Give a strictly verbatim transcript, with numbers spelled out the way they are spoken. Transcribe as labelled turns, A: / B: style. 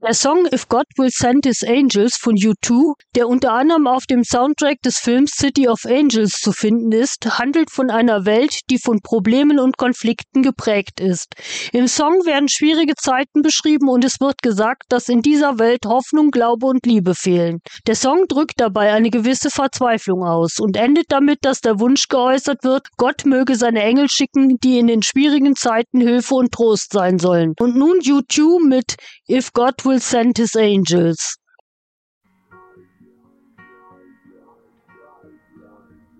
A: Der Song If God Will Send His Angels von U zwei, der unter anderem auf dem Soundtrack des Films City of Angels zu finden ist, handelt von einer Welt, die von Problemen und Konflikten geprägt ist. Im Song werden schwierige Zeiten beschrieben und es wird gesagt, dass in dieser Welt Hoffnung, Glaube und Liebe fehlen. Der Song drückt dabei eine gewisse Verzweiflung aus und endet damit, dass der Wunsch geäußert wird, Gott möge seine Engel schicken, die in den schwierigen Zeiten Hilfe und Trost sein sollen. Und nun U zwei mit If God Will Send His Angels.